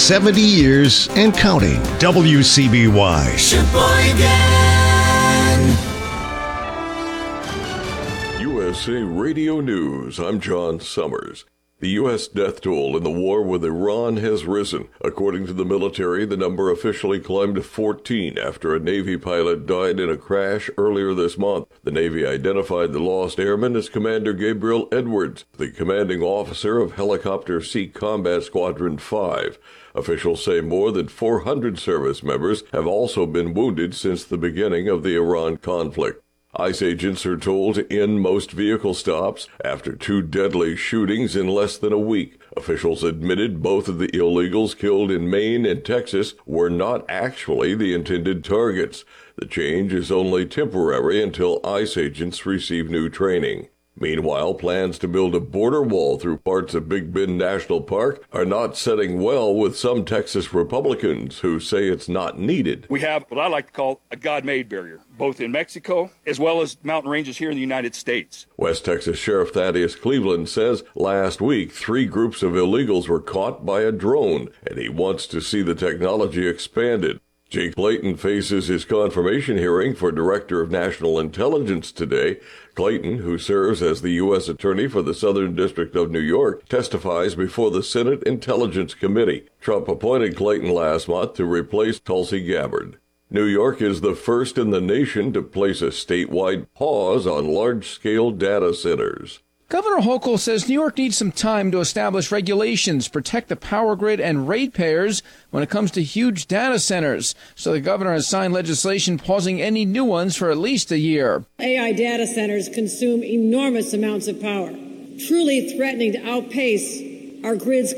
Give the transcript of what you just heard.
70 years and counting. WCBY. USA Radio News. I'm John Summers. The U.S. death toll in the war with Iran has risen. According to the military, the number officially climbed to 14 after a Navy pilot died in a crash earlier this month. The Navy identified the lost airman as Commander Gabriel Edwards, the commanding officer of Helicopter Sea Combat Squadron 5. Officials say more than 400 service members have also been wounded since the beginning of the Iran conflict. ICE agents are told to end most vehicle stops after 2 deadly shootings in less than a week. Officials admitted both of the illegals killed in Maine and Texas were not actually the intended targets. The change is only temporary until ICE agents receive new training. Meanwhile, plans to build a border wall through parts of Big Bend National Park are not setting well with some Texas Republicans who say it's not needed. We have what I like to call a God-made barrier, both in Mexico as well as mountain ranges here in the United States. West Texas Sheriff Thaddeus Cleveland says last week 3 groups of illegals were caught by a drone, and he wants to see the technology expanded. Jake Clayton faces his confirmation hearing for Director of National Intelligence today. Clayton, who serves as the U.S. Attorney for the Southern District of New York, testifies before the Senate Intelligence Committee. Trump appointed Clayton last month to replace Tulsi Gabbard. New York is the first in the nation to place a statewide pause on large-scale data centers. Governor Hochul says New York needs some time to establish regulations, protect the power grid and ratepayers when it comes to huge data centers. So the governor has signed legislation pausing any new ones for at least a year. AI data centers consume enormous amounts of power, truly threatening to outpace our grid's